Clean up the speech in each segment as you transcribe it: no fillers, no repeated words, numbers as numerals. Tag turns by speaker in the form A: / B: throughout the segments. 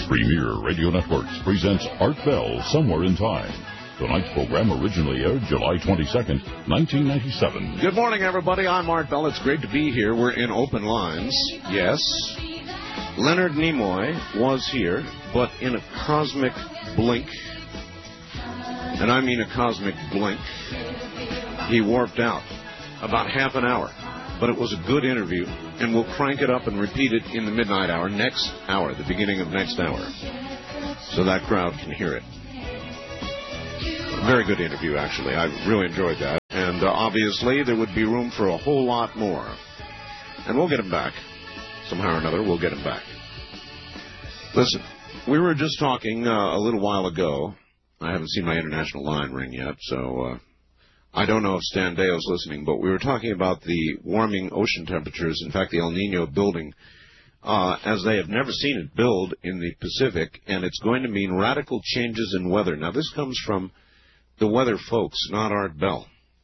A: Premier Radio Networks presents Art Bell Somewhere in Time. Tonight's program originally aired July 22nd, 1997.
B: Good morning, everybody. I'm Art Bell. It's great to be here. We're in open lines. Yes. Leonard Nimoy was here, but in a cosmic blink, and I mean a cosmic blink, he warped out about half an hour. But it was a good interview, and we'll crank it up and repeat it in the midnight hour, next hour, the beginning of next hour, so that crowd can hear it. Very good interview, actually. I really enjoyed that. And obviously, there would be room for a whole lot more. And we'll get him back. Somehow or another, we'll get him back. Listen, we were just talking a little while ago. I haven't seen my international line ring yet, so I don't know if Stan Deo's listening, but we were talking about the warming ocean temperatures, in fact, the El Nino building, as they have never seen it build in the Pacific, and it's going to mean radical changes in weather. Now, this comes from the weather folks, not Art Bell.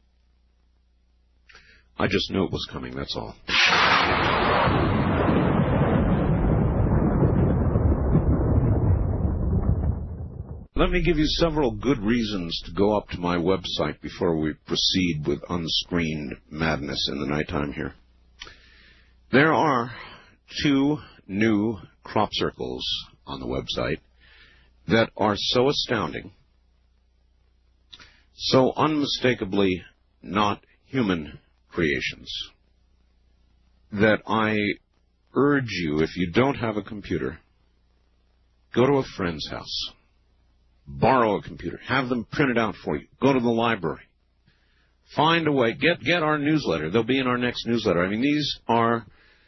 B: I just knew it was coming, that's all. Let me give you several good reasons to go up to my website before we proceed with unscreened madness in the nighttime here. There are 2 new crop circles on the website that are so astounding, so unmistakably not human creations, that I urge you, if you don't have a computer, go to a friend's house. Borrow a computer. Have them print it out for you. Go to the library. Find a way. Get our newsletter. They'll be in our next newsletter. I mean, these are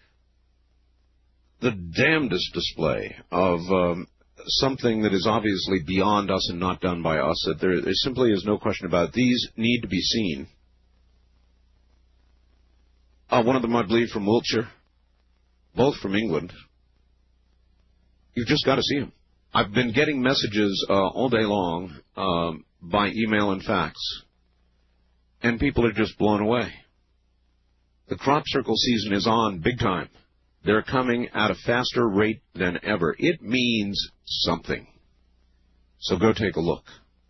B: the damnedest display of something that is obviously beyond us and not done by us. That there simply is no question about it. These need to be seen. One of them, I believe, from Wiltshire. Both from England. You've just got to see them. I've been getting messages all day long by email and fax, and people are just blown away. The crop circle season is on big time. They're coming at a faster rate than ever. It means something. So go take a look.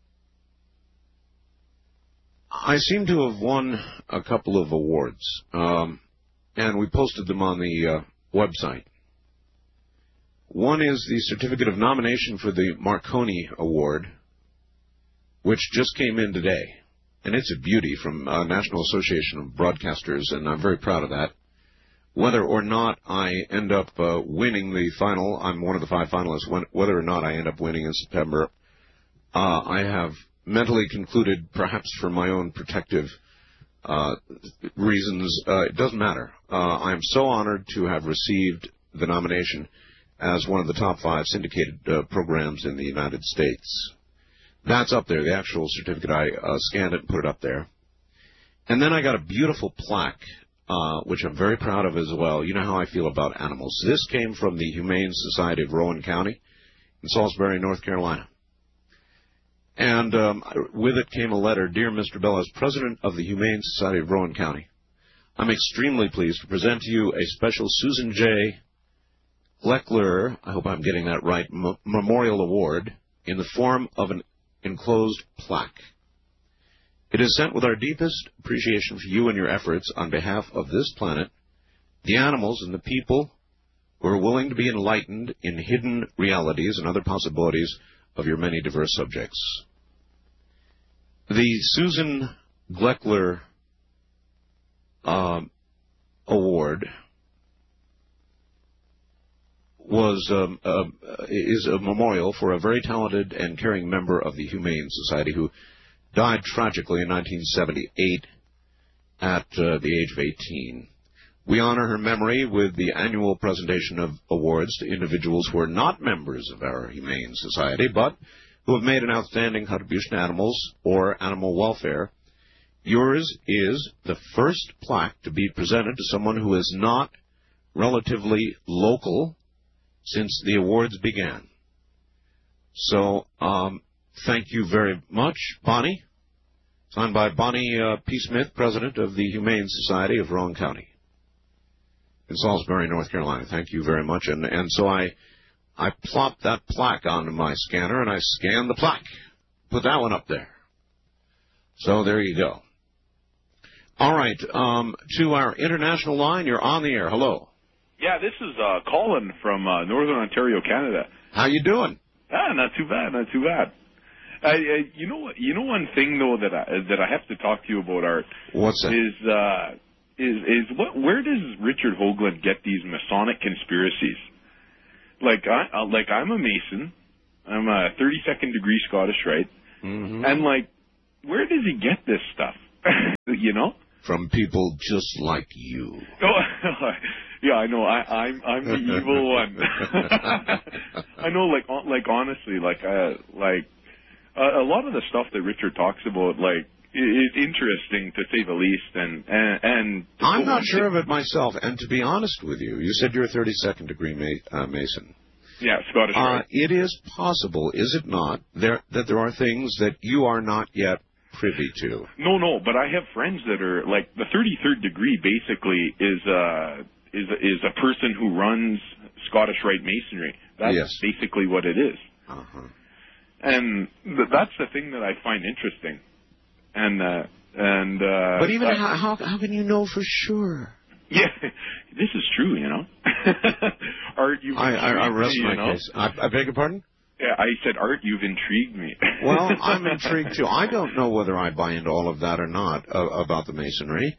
B: I seem to have won a couple of awards, and we posted them on the website. One is the Certificate of Nomination for the Marconi Award, which just came in today. And it's a beauty from National Association of Broadcasters, and I'm very proud of that. Whether or not I end up winning the final, I'm one of the 5 finalists, whether or not I end up winning in September, I have mentally concluded, perhaps for my own protective reasons, it doesn't matter. I am so honored to have received the nomination as one of the top 5 syndicated programs in the United States. That's up there, the actual certificate. I scanned it and put it up there. And then I got a beautiful plaque, which I'm very proud of as well. You know how I feel about animals. This came from the Humane Society of Rowan County in Salisbury, North Carolina. And with it came a letter, Dear Mr. Bell, as President of the Humane Society of Rowan County, I'm extremely pleased to present to you a special Susan J. Gleckler, I hope I'm getting that right, Memorial Award in the form of an enclosed plaque. It is sent with our deepest appreciation for you and your efforts on behalf of this planet, the animals, and the people who are willing to be enlightened in hidden realities and other possibilities of your many diverse subjects. The Susan Gleckler Award is a memorial for a very talented and caring member of the Humane Society who died tragically in 1978 at the age of 18. We honor her memory with the annual presentation of awards to individuals who are not members of our Humane Society, but who have made an outstanding contribution to animals or animal welfare. Yours is the first plaque to be presented to someone who is not relatively local since the awards began. So, thank you very much, Bonnie. Signed by Bonnie P. Smith, President of the Humane Society of Rowan County in Salisbury, North Carolina. Thank you very much. And so I I plop that plaque onto my scanner, and I scan the plaque. Put that one up there. So there you go. All right, to our international line, you're on the air. Hello.
C: Yeah, this is Colin from Northern Ontario, Canada.
B: How you doing?
C: Not too bad, not too bad. You know one thing though that I have to talk to you about, Art.
B: What's that?
C: Where does Richard Hoagland get these Masonic conspiracies? I'm a Mason. I'm a 32nd degree Scottish Rite.
B: Mm-hmm.
C: And where does he get this stuff? You know?
B: From people just like you.
C: Oh, yeah, I know. I'm the evil one. I know. Honestly, a lot of the stuff that Richard talks about, is interesting to say the least. And
B: I'm not sure of it myself. And to be honest with you, you said you're a 32nd degree Mason.
C: Yeah, Scottish Rite.
B: It is possible, is it not, that there are things that you are not yet privy to?
C: No, but I have friends that are the 33rd degree. Basically, is a person who runs Scottish Rite Masonry. That's basically what it is.
B: Uh-huh.
C: And that's the thing that I find interesting.
B: But even how can you know for sure?
C: Yeah, this is true, you know. Art,
B: I rest my case. I beg your pardon?
C: Yeah, I said, Art, you've intrigued me.
B: Well, I'm intrigued too. I don't know whether I buy into all of that or not about the Masonry.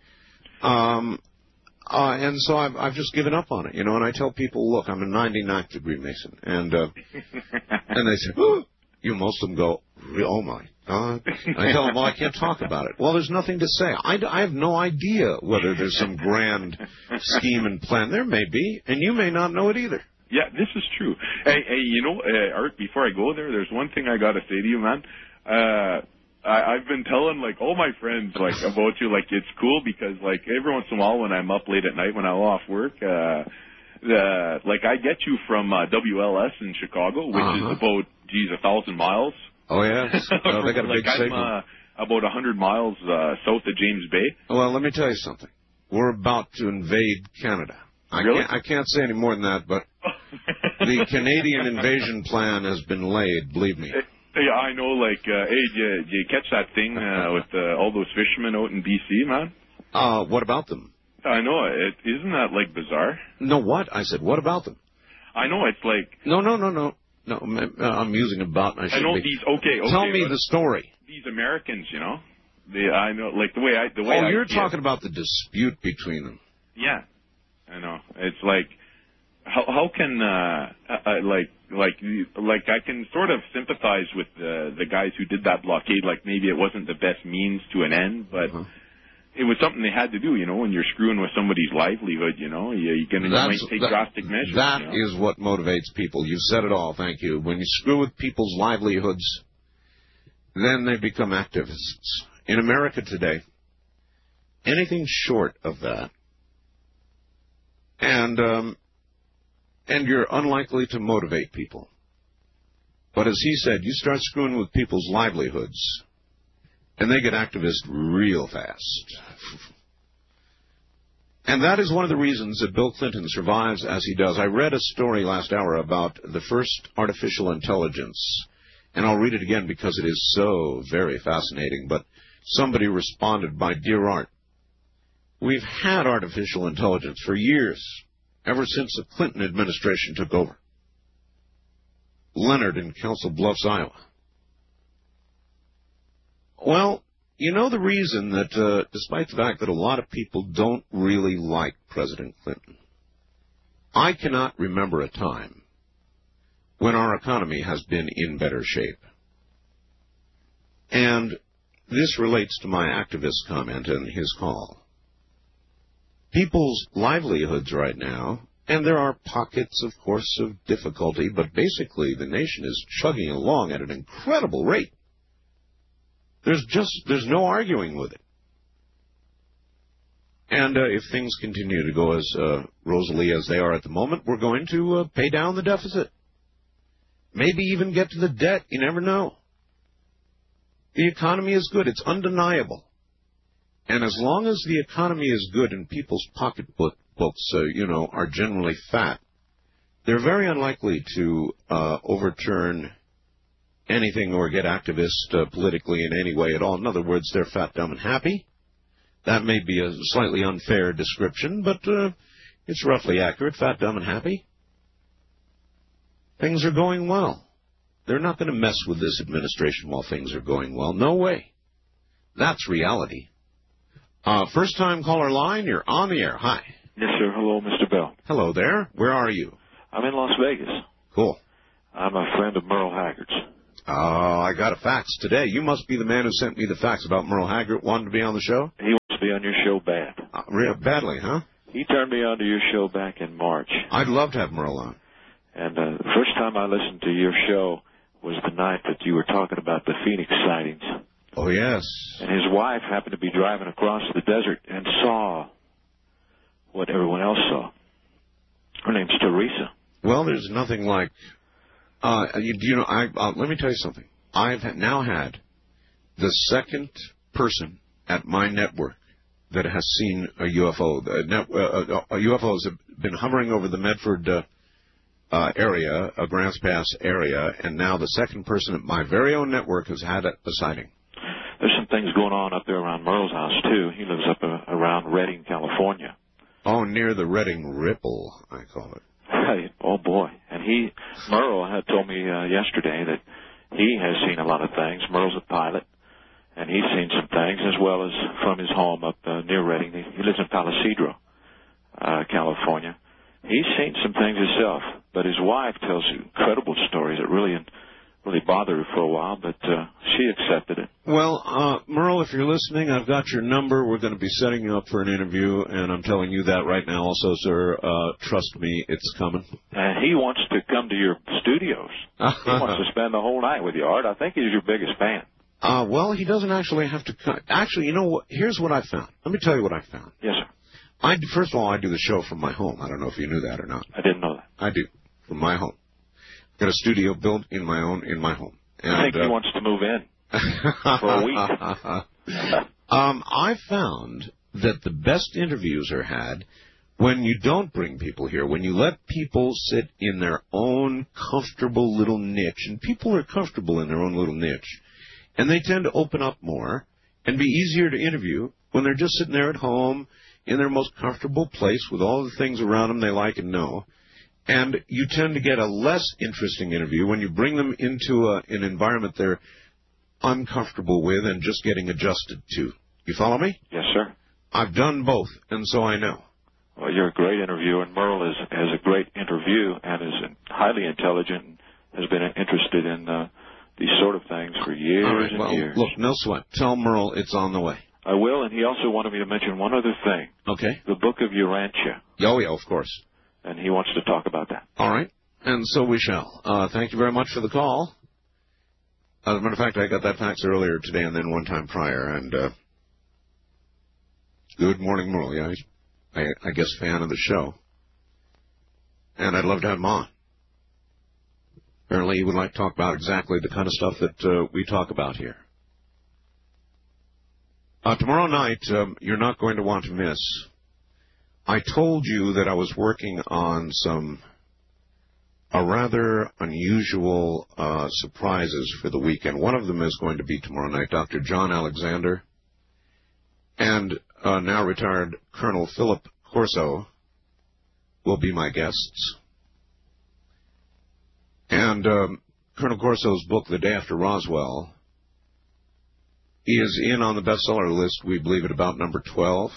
B: And so I've just given up on it, you know, and I tell people, look, I'm a 99th degree Mason. And they say, oh, most of them go, oh my God. I tell them, well, I can't talk about it. Well, there's nothing to say. I have no idea whether there's some grand scheme and plan. There may be, and you may not know it either.
C: Yeah, this is true. Hey, Art, before I go there, there's one thing I got to say to you, man. I've been telling, all my friends, about you, it's cool because, every once in a while when I'm up late at night when I'm off work, I get you from WLS in Chicago, which is about, 1,000 miles.
B: Oh, yeah? They got a big signal.
C: I'm about 100 miles south of James Bay.
B: Well, let me tell you something. We're about to invade Canada.
C: Really?
B: I can't say any more than that, but the Canadian invasion plan has been laid, believe me.
C: Yeah, I know, hey, did you catch that thing with all those fishermen out in B.C., man?
B: What about them?
C: I know. Isn't that, bizarre?
B: No, what? I said, what about them?
C: I know, it's
B: No, I'm using about. I
C: know
B: be.
C: These, okay.
B: Tell me the story.
C: These Americans, you know? I know, the way I...
B: Oh, you're talking about the dispute between them.
C: Yeah. I know. It's how can I can sort of sympathize with the guys who did that blockade. Maybe it wasn't the best means to an end, but it was something they had to do. You know, when you're screwing with somebody's livelihood, you know, you might take drastic measures.
B: That is what motivates people. You said it all. Thank you. When you screw with people's livelihoods, then they become activists. In America today, anything short of that. And you're unlikely to motivate people. But as he said, you start screwing with people's livelihoods, and they get activist real fast. And that is one of the reasons that Bill Clinton survives as he does. I read a story last hour about the first artificial intelligence, and I'll read it again because it is so very fascinating. But somebody responded by, Dear Art, we've had artificial intelligence for years, ever since the Clinton administration took over. Leonard in Council Bluffs, Iowa. Well, you know the reason that, despite the fact that a lot of people don't really like President Clinton, I cannot remember a time when our economy has been in better shape. And this relates to my activist comment in his call. People's livelihoods right now, and there are pockets, of course, of difficulty, but basically the nation is chugging along at an incredible rate. There's no arguing with it. And if things continue to go as rosily as they are at the moment, we're going to pay down the deficit. Maybe even get to the debt. You never know. The economy is good. It's undeniable. And as long as the economy is good and people's pocketbooks, are generally fat, they're very unlikely to overturn anything or get activist politically in any way at all. In other words, they're fat, dumb, and happy. That may be a slightly unfair description, but it's roughly accurate. Fat, dumb, and happy. Things are going well. They're not going to mess with this administration while things are going well. No way. That's reality. First-time caller line, you're on the air. Hi.
D: Yes, sir. Hello, Mr. Bell.
B: Hello there. Where are you?
D: I'm in Las Vegas.
B: Cool.
D: I'm a friend of Merle Haggard's.
B: Oh, I got a fax today. You must be the man who sent me the fax about Merle Haggard wanting to be on the show?
D: He wants to be on your show bad.
B: Badly, huh?
D: He turned me on to your show back in March.
B: I'd love to have Merle on.
D: And the first time I listened to your show was the night that you were talking about the Phoenix sightings.
B: Oh, yes.
D: And his wife happened to be driving across the desert and saw what everyone else saw. Her name's Teresa.
B: Well, there's nothing like... let me tell you something. I've now had the second person at my network that has seen a UFO. UFOs have been hovering over the Medford area, Grants Pass area, and now the second person at my very own network has had a sighting.
D: There's some things going on up there around Merle's house, too. He lives up around Redding, California.
B: Oh, near the Redding Ripple, I call it.
D: Oh, boy. And Merle had told me yesterday that he has seen a lot of things. Merle's a pilot, and he's seen some things, as well as from his home up near Redding. He lives in Palo Cedro, California. He's seen some things himself, but his wife tells incredible stories that really bothered her for a while, but she accepted it.
B: Well, Merle, if you're listening, I've got your number. We're going to be setting you up for an interview, and I'm telling you that right now also, sir. Trust me, it's coming.
D: And he wants to come to your studios. He wants to spend the whole night with you, Art. I think he's your biggest fan.
B: Well, he doesn't actually have to come. Actually, you know what? Here's what I found. Let me tell you what I found.
D: Yes, sir.
B: First of all, I do the show from my home. I don't know if you knew that or not.
D: I didn't know that.
B: I do, from my home. Got a studio built in my home. And,
D: I think he wants to move in for a week.
B: I found that the best interviews are had when you don't bring people here, when you let people sit in their own comfortable little niche, and people are comfortable in their own little niche, and they tend to open up more and be easier to interview when they're just sitting there at home in their most comfortable place with all the things around them they like and know. And you tend to get a less interesting interview when you bring them into an environment they're uncomfortable with and just getting adjusted to. You follow me?
D: Yes, sir.
B: I've done both, and so I know.
D: Well, you're a great interviewer, and Merle has a great interview and is highly intelligent and has been interested in these sort of things for years and years.
B: Look, no sweat. Tell Merle it's on the way.
D: I will, and he also wanted me to mention one other thing.
B: Okay.
D: The Book of Urantia.
B: Oh, yeah, of course.
D: And he wants to talk about that.
B: All right, and so we shall. Thank you very much for the call. As a matter of fact, I got that fax earlier today and then one time prior, and good morning, Merle. Yeah, I guess fan of the show. And I'd love to have him on. Apparently he would like to talk about exactly the kind of stuff that we talk about here. Tomorrow night, you're not going to want to miss. I told you that I was working on a rather unusual surprises for the weekend. One of them is going to be tomorrow night. Dr. John Alexander and now retired Colonel Philip Corso will be my guests. And Colonel Corso's book, The Day After Roswell, is in on the bestseller list, we believe, at about number 12.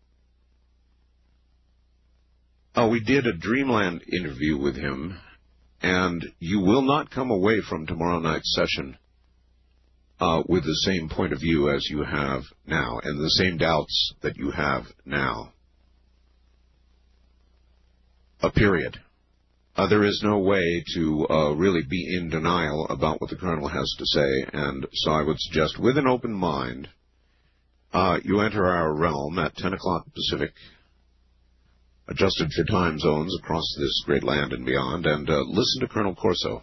B: We did a Dreamland interview with him, and you will not come away from tomorrow night's session with the same point of view as you have now, and the same doubts that you have now. Period. There is no way to really be in denial about what the Colonel has to say, and so I would suggest, with an open mind, you enter our realm at 10 o'clock Pacific, adjusted for time zones across this great land and beyond, and listen to Colonel Corso.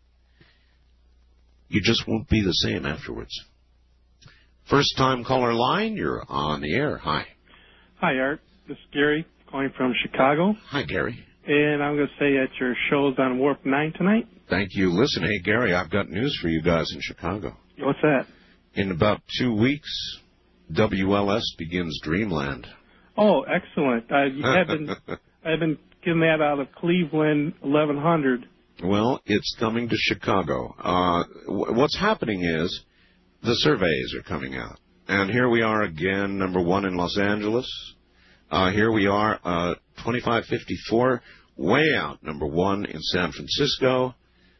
B: You just won't be the same afterwards. First-time caller line, you're on the air. Hi.
E: Hi, Art. This is Gary, calling from Chicago.
B: Hi, Gary.
E: And I'm going to say that your show's on Warp 9 tonight.
B: Thank you. Listen, hey, Gary, I've got news for you guys in Chicago.
E: What's that?
B: In about 2 weeks, WLS begins Dreamland.
E: Oh, excellent. I've been getting that out of Cleveland 1100.
B: Well, it's coming to Chicago. What's happening is the surveys are coming out. And here we are again, number 1 in Los Angeles. Here we are, 2554, way out, number 1 in San Francisco.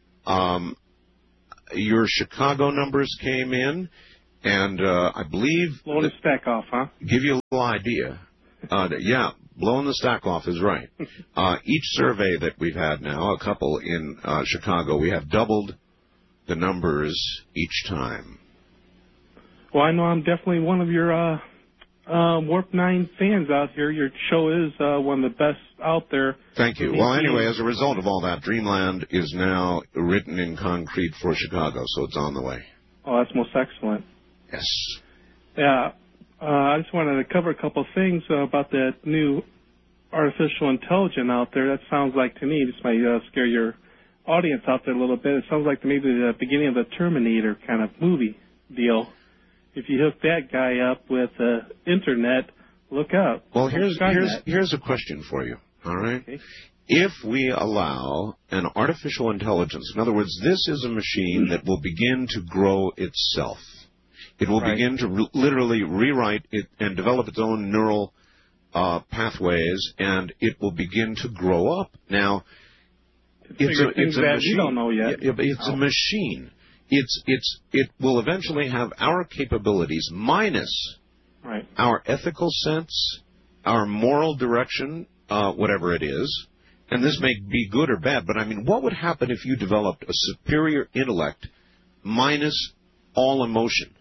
B: Your Chicago numbers came in, and I believe...
E: Blowing the stack off, huh?
B: Give you a little idea. Yeah, blowing the stack off is right. Each survey that we've had now, a couple in Chicago, we have doubled the numbers each time.
E: Well, I know I'm definitely one of your Warp 9 fans out here. Your show is one of the best out there.
B: Thank you. Well, anyway, as a result of all that, Dreamland is now written in concrete for Chicago, so it's on the way.
E: Oh, that's most excellent.
B: Yes.
E: Yeah. I just wanted to cover a couple of things about that new artificial intelligence out there. That sounds like, to me, this might scare your audience out there a little bit. It sounds like maybe the beginning of the Terminator kind of movie deal. If you hook that guy up with the Internet, look out.
B: Well, here's a question for you, all right? Okay. If we allow an artificial intelligence, in other words, this is a machine that will begin to grow itself. It will begin to literally rewrite it and develop its own neural pathways, and it will begin to grow up. Now, it's a machine.
E: You don't know yet.
B: It's a machine. It will eventually have our capabilities minus our ethical sense, our moral direction, whatever it is. And this may be good or bad, but I mean, what would happen if you developed a superior intellect minus all emotion?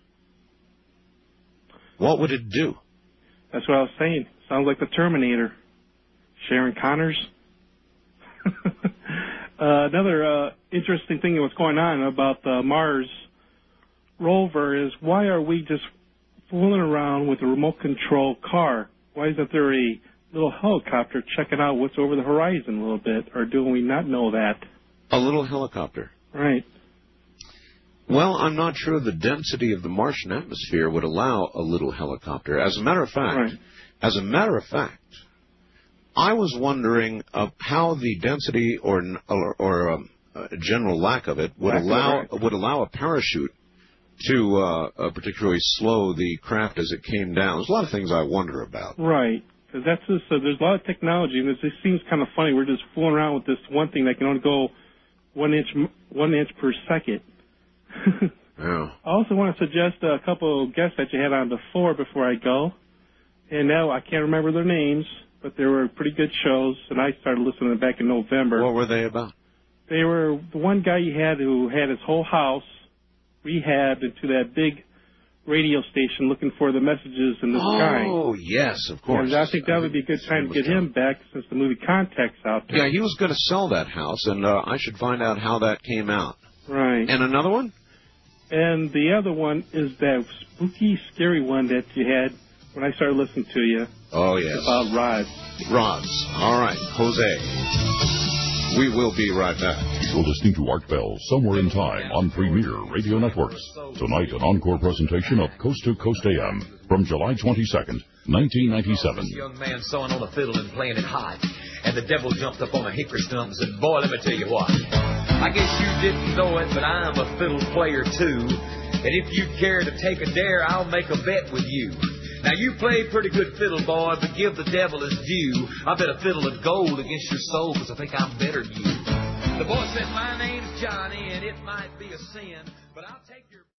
B: What would it do?
E: That's what I was saying. Sounds like the Terminator. Sharon Connors. Another interesting thing that's going on about the Mars rover is, why are we just fooling around with a remote control car? Why isn't there a little helicopter checking out what's over the horizon a little bit? Or do we not know that?
B: A little helicopter.
E: Right.
B: Well, I'm not sure the density of the Martian atmosphere would allow a little helicopter. As a matter of fact, I was wondering how the density or general lack of it would allow a parachute to particularly slow the craft as it came down. There's a lot of things I wonder about.
E: Right, because that's just there's a lot of technology, and it seems kind of funny. We're just fooling around with this one thing that can only go 1 inch per second.
B: Yeah.
E: I also want to suggest a couple of guests that you had on before I go, and now I can't remember their names, but they were pretty good shows, and I started listening back in November.
B: What were they about?
E: They were the one guy you had who had his whole house rehabbed into that big radio station looking for the messages in the sky.
B: Oh, yes, of course.
E: And I think that would be a good time to get him back since the movie Contact's out there.
B: Yeah, he was going to sell that house, and I should find out how that came out.
E: Right.
B: And another one?
E: And the other one is that spooky, scary one that you had when I started listening to you.
B: Oh, yes.
E: About rods.
B: Rods. All right. Jose. We will be right back.
A: You're listening to Art Bell, Somewhere in Time, on Premier Radio Networks. Tonight, an encore presentation of Coast to Coast AM from July 22nd, 1997.
F: Young man sewing on a fiddle and playing it hot. And the devil jumped up on a hickory stump and said, boy, let me tell you what. I guess you didn't know it, but I'm a fiddle player too. And if you care to take a dare, I'll make a bet with you. Now, you play pretty good fiddle, boy, but give the devil his due. I bet a fiddle of gold against your soul, because I think I'm better than you. The boy said, my name's Johnny, and it might be a sin, but I'll take your...